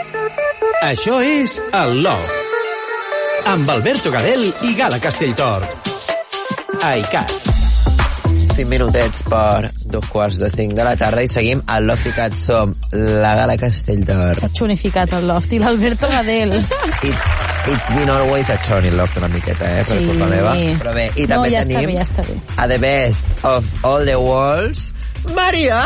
Això és el Love, amb Alberto Gadel i Gala Castelltort. ICAT. 5 minutets per 4:45 de la tarda i seguim al Loft ICAT. Som la Gala Castelltort. S'ha xonificat el Loft i l'Alberto Gadel. It's been always a choni Loft una miqueta, per culpa meva. Però bé, i també ja tenim ja està bé. a The Best of All the Worlds, Maria!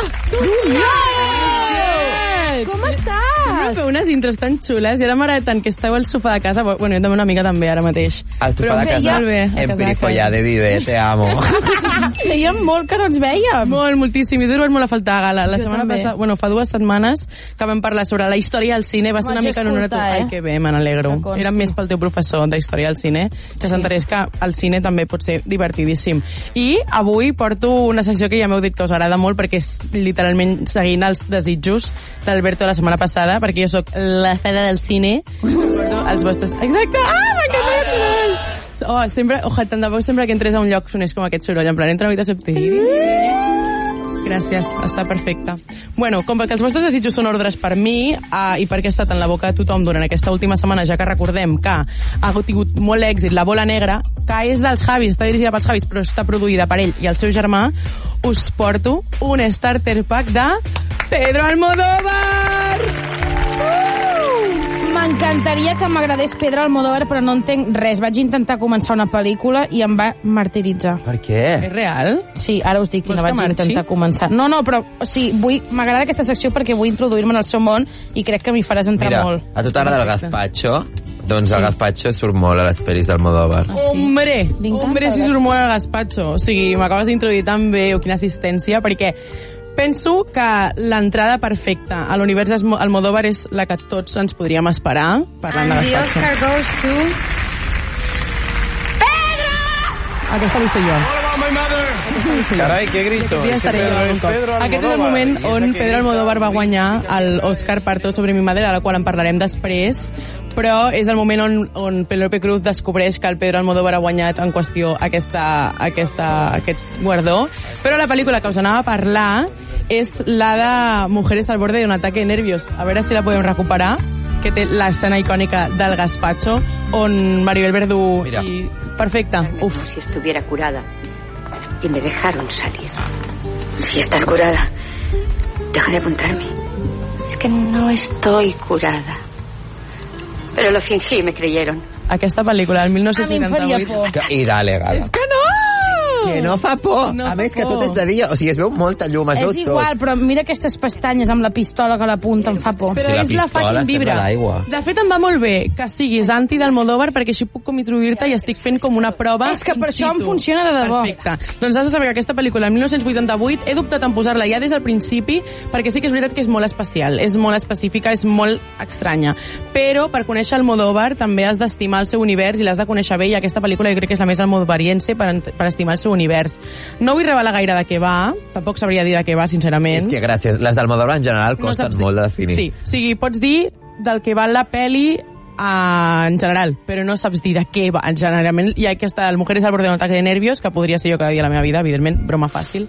Com estàs? Sempre feu unes intros tan xules i ara m'agrada tant que esteu al sofà de casa. Bueno, jo també una mica també ara mateix. Al sofà de casa, emperifollada de viver, te amo. Fèiem molt que no ens vèiem. Moltíssim, i tu trobes molt a faltar, Gala. La setmana passada, fa 2 setmanes que vam parlar sobre la història del cine, va ser una mica en honor a tu. Ai, que bé, me n'alegro. Era més pel teu professor d'història del cine, que s'enterés que el cine també pot ser divertidíssim. I avui porto una secció que ja m'heu dit que us agrada molt, perquè és literalment seguint els desitjos d'Alberto la setmana passada, perquè jo sóc la fada del cine. Porto els vostres... Exacte! m'encanta! Sempre, tant de bo sempre que entres a un lloc sonés com aquest soroll, en plan, entra a l'habitació... Gràcies, està perfecte. Bueno, com que els vostres desitjos són ordres per mi i perquè ha estat en la boca de tothom durant aquesta última setmana, ja que recordem que ha tingut molt èxit La Bola Negra, que és dels Javis, està dirigida pels Javis, però està produïda per ell i el seu germà, us porto un starter pack de Pedro Almodóvar! M'encantaria que m'agradés Pedro Almodóvar, però no entenc res. Vaig intentar començar una pel·lícula i em va martiritzar. Per què? És real? Sí, ara us dic que no vaig intentar començar. No, però m'agrada aquesta secció perquè vull introduir-me en el seu món i crec que m'hi faràs entrar molt. Mira, a tu t'agrada el gazpacho? Doncs el gazpacho surt molt a les pel·lis d'Almodóvar. Hombre, si surt molt al gazpacho. O sigui, m'acabes d'introduir tan bé, o quina assistència, perquè penso que l'entrada perfecta a l'univers Almodóvar és la que tots ens podríem esperar parlant de gazpacho. And the Oscar goes to... ¡Pedro! Aquesta l'hi sé jo. Carai, que grito. Aquest és el moment on Pedro Almodóvar va guanyar l'Oscar per Todo sobre mi madre, a la qual en parlarem després, però és el moment on Penélope Cruz descobreix que el Pedro Almodóvar ha guanyat en qüestió aquest guardó. Però la pel·lícula que us anava a parlar és la de Mujeres al borde de un ataque de nervios. A veure si la podem recuperar, que té l'escena icònica del gazpacho, on Maribel Verdú... Perfecte. Uf. Si estuviera curada y me dejaron salir. Si estás curada, deja de apuntarme. Es que no estoy curada. Pero lo fingí y me creyeron. Aquesta pel·lícula del 1988... I dale, Gala. És que no! Que no fa por. A més que tot és de dia. O sigui, es veu molta llum. És igual, però mira aquestes pestanyes amb la pistola que l'apunta, em fa por. Però és la fucking vibra. De fet, em va molt bé que siguis anti d'Almodóvar, perquè així puc com introduir-te i estic fent com una prova. És que per això em funciona de debò. Perfecte. Doncs has de saber que aquesta pel·lícula, el 1988, he dubtat en posar-la ja des del principi, perquè sí que és veritat que és molt especial, és molt específica, és molt estranya. Però per conèixer Almodóvar també has d'estimar el seu univers i l'has de conèixer bé, i aquesta pel·lícula jo crec que és la més almodovariense per estimar el seu univers. No vull revelar gaire de què va, tampoc sabria dir de què va, sincerament. És que gràcies, les d'Almodóvar en general costen molt de definir. Sí, o sigui, pots dir del que va la pel·li en general, però no saps dir de què va. Generalment hi ha aquesta El Mujeres al borde de un ataque de nervios, que podria ser jo cada dia a la meva vida, evidentment, broma fàcil.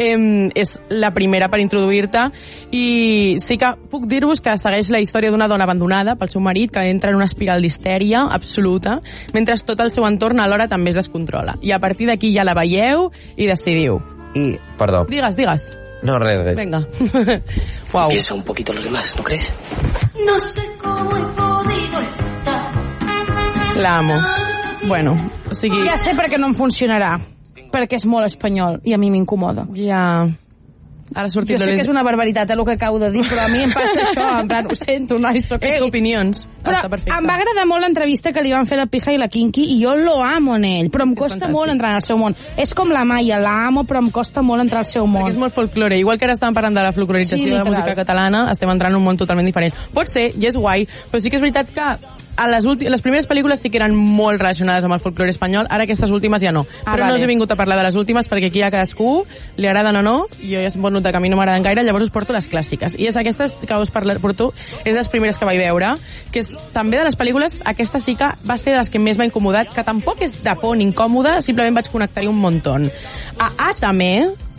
És la primera per introduir-te, i sí que puc dir-vos que segueix la història d'una dona abandonada pel seu marit, que entra en una espiral d'histèria absoluta, mentre tot el seu entorn alhora també es descontrola. I a partir d'aquí ja la veieu i decidiu. Perdó. Digues. No, res. Venga. Wow. Piensa un poquito los demás, ¿no crees? No sé cómo he podido estar. La amo. Bueno, o sigui... Ja sé per què no em funcionarà. Perquè és molt espanyol i a mi m'incomoda. Ja... Ara jo sé que és una barbaritat el que acabo de dir, però a mi em passa això, en plan, ho sento, nois, soc ell. Opinions. Però em va agradar molt l'entrevista que li van fer la Pija i la Kinky, i jo lo amo en ell, però em costa molt entrar en el seu món. És com la Maia, la amo, però em costa molt entrar al seu món. Perquè és molt folklore. Igual que ara estàvem parlant de la folclorització de la música catalana, estem entrant en un món totalment diferent. Pot ser, i és guai, però sí que és veritat que a les primeres pel·lícules sí que eren molt relacionades amb el folklore espanyol, ara aquestes últimes ja no. Però no us he vingut a parlar de les últimes, perquè aquí a cadascú li agraden o no, jo ja se'm pot notar que a mi no m'agraden gaire, llavors us porto les clàssiques. I és aquestes que us porto, és les primeres que vaig veure, que és també de les pel·lícules, aquesta sí que va ser de les que més m'ha incomodat, que tampoc és de por ni incòmoda, simplement vaig connectar-hi un muntó. A Atame,